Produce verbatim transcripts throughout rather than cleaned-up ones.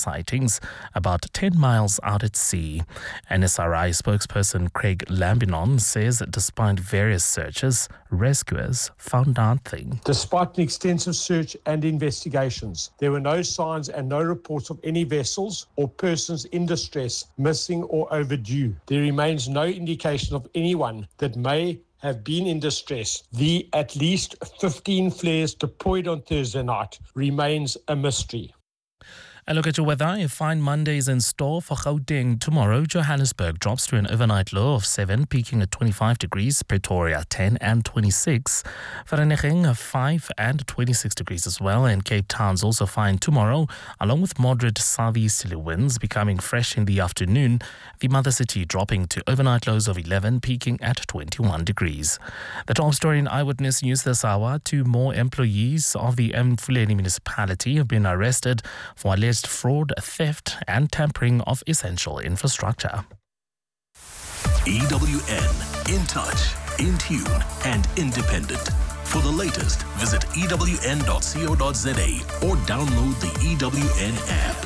sightings about ten miles out at sea. N S R I spokesperson Craig Lambinon says that despite various searches, rescuers found nothing. Despite an extensive search and investigations, there were no signs and no reports of any vessels or persons in distress, missing or overdue. There remains no indication of anyone that may have been in distress. The at least fifteen flares deployed on Thursday night remains a mystery. A look at your weather. A fine Monday is in store for Gauteng. Tomorrow, Johannesburg drops to an overnight low of seven, peaking at twenty-five degrees. Pretoria, ten and twenty-six. Vereeniging, five and twenty-six degrees as well. And Cape Town's also fine tomorrow, along with moderate southeasterly winds becoming fresh in the afternoon. The mother city dropping to overnight lows of eleven, peaking at twenty-one degrees. The top story in Eyewitness News this hour. Two more employees of the Mfuleni municipality have been arrested for alleged fraud, theft and tampering of essential infrastructure. E W N, in touch, in tune and independent. For the latest, visit E W N dot co dot za or download the E W N app.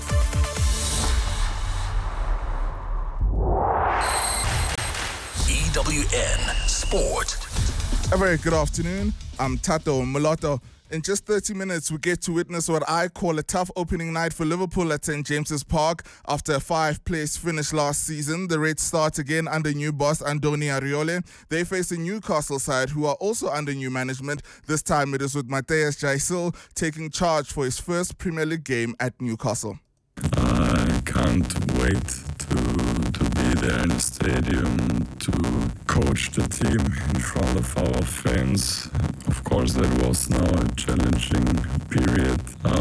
E W N Sport. A very good afternoon. I'm Tato Mulatto. In just thirty minutes, we get to witness what I call a tough opening night for Liverpool at Saint James's Park. After a five-place finish last season, the Reds start again under new boss Andoni Ariole. They face a Newcastle side who are also under new management. This time it is with Matthias Jaisel taking charge for his first Premier League game at Newcastle. I can't wait to to be there in the stadium, to coach the team in front of our fans. Of course, that was now a challenging period.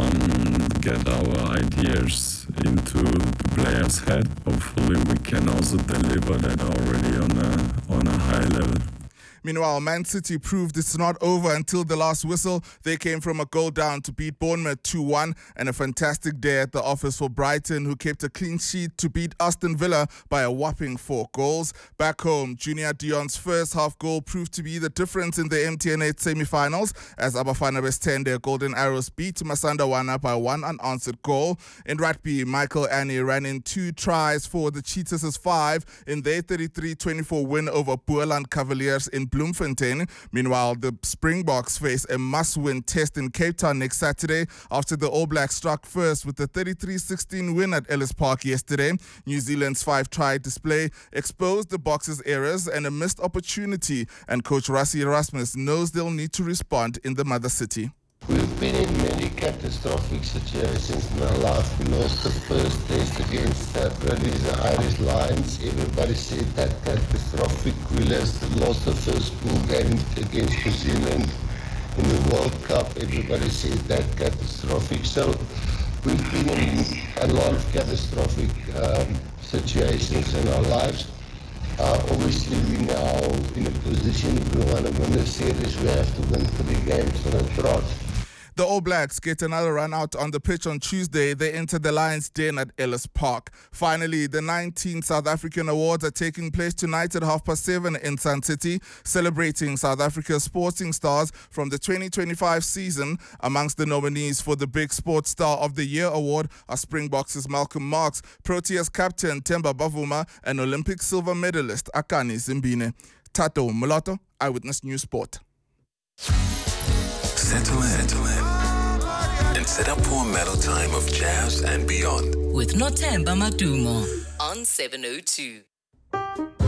Um, get our ideas into the players' head. Hopefully, we can also deliver that already on a on a high level. Meanwhile, Man City proved it's not over until the last whistle. They came from a goal down to beat Bournemouth two one, and a fantastic day at the office for Brighton, who kept a clean sheet to beat Aston Villa by a whopping four goals. Back home, Junior Dion's first half goal proved to be the difference in the M T N eight semi-finals as Abafana West ten, their Golden Arrows, beat Masandawana by one unanswered goal. In rugby, Michael Annie ran in two tries for the Cheetahs' five in their thirty-three twenty-four win over Boerland Cavaliers in Bloemfontein. Meanwhile, the Springboks face a must-win test in Cape Town next Saturday after the All Blacks struck first with the thirty-three sixteen win at Ellis Park yesterday. New Zealand's five-try display exposed the Boxers' errors and a missed opportunity, and coach Rassie Erasmus knows they'll need to respond in the mother city. We've been in many catastrophic situations in our life. We lost the first test against uh, British Irish Lions. Everybody said that catastrophic. We lost, lost the first pool game against New Zealand in the World Cup. Everybody said that catastrophic. So we've been in a lot of catastrophic um, situations in our lives. Uh, obviously, we're now in a position if we want to win the series, we have to win three games in a trot. The All Blacks get another run out on the pitch on Tuesday. They enter the Lions' Den at Ellis Park. Finally, the nineteen South African Awards are taking place tonight at half past seven in Sun City, celebrating South Africa's sporting stars from the twenty twenty-five season. Amongst the nominees for the Big Sports Star of the Year award are Springboks' Malcolm Marx, Proteas captain Themba Bavuma, and Olympic silver medalist Akani Simbine. Tato Mulatto, Eyewitness News Sport. Settle in. Settle in. And set up for a mellow time of jazz and beyond. With Nothemba Madumo on seven oh two.